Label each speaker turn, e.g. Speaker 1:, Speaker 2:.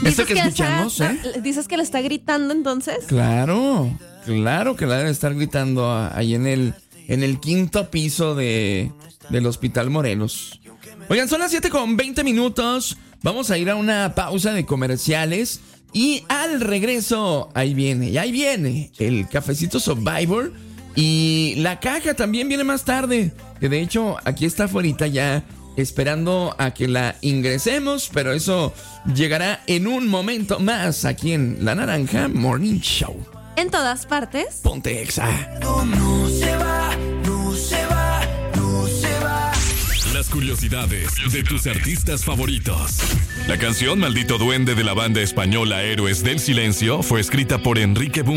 Speaker 1: Este que escuchamos,
Speaker 2: ¿Dices que le está gritando entonces?
Speaker 1: Claro que la debe estar gritando ahí en el quinto piso del Hospital Morelos. Oigan, son las 7:20. Vamos a ir a una pausa de comerciales. Y al regreso, ahí viene el cafecito Survivor. Y la caja también viene más tarde. Que de hecho, aquí está afuera ya esperando a que la ingresemos. Pero eso llegará en un momento más aquí en La Naranja Morning Show.
Speaker 2: En todas partes.
Speaker 1: Ponte Exa.
Speaker 3: No se va, no se va, no se va.
Speaker 4: Las curiosidades de tus artistas favoritos. La canción Maldito Duende de la banda española Héroes del Silencio fue escrita por Enrique Bunbury.